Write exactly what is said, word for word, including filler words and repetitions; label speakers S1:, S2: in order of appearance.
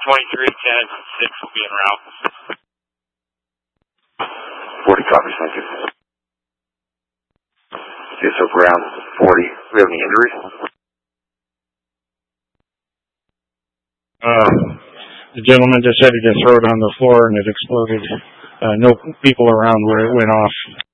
S1: twenty-three, ten, six will be en route.
S2: forty copies, thank you. Okay, so ground forty. Do we have any injuries?
S3: Uh, the gentleman just said he got thrown on the floor and it exploded. Uh, no people around where it went off.